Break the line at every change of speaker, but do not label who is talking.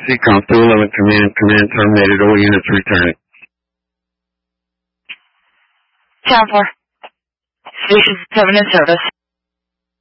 Seacom 211 command terminated, all units returning.
Town 4. Station 7 in service.